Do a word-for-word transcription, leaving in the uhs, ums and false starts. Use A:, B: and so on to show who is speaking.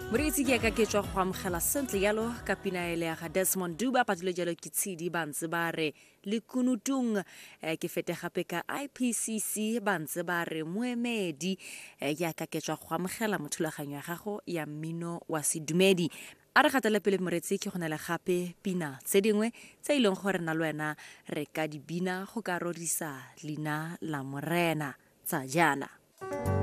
A: Moreetsi ke ka ke tswa go amogela sentle yalo ka pina ele ya ga Desmond Duba patlo jalo ke tshedi bantse ba re le kunutung eh, ke fete gape ka I P C C bantse ba re moemedi eh, ya ka ke tswa go amogela mothulaganyo ya gago ya mmino wa sedumedi a re gatele pele moreetsi ke go na le gape pina tse dingwe tse ileng gore na le wena re ka di bina go ka rodisa lina la morena tsa jana.